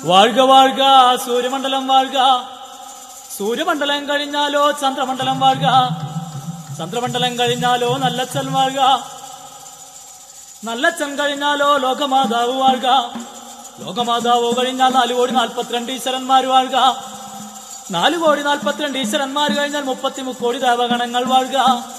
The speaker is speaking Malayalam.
വാഴ്ക വാഴ്ക സൂര്യമണ്ഡലം വാഴ്ക. സൂര്യമണ്ഡലം കഴിഞ്ഞാലോ ചന്ദ്രമണ്ഡലം വാഴ്ക. ചന്ദ്രമണ്ഡലം കഴിഞ്ഞാലോ നല്ലച്ഛൻ വാഴ്ക. നല്ലച്ഛൻ കഴിഞ്ഞാലോ ലോകമാതാവ് വാഴ്ക. ലോകമാതാവ് കഴിഞ്ഞാൽ 4,42,00,000 ഈശ്വരന്മാർ വാഴ്ക. 4,42,00,000 ഈശ്വരന്മാർ കഴിഞ്ഞാൽ 33 കോടി ദേവഗണങ്ങൾ വാഴ്ക.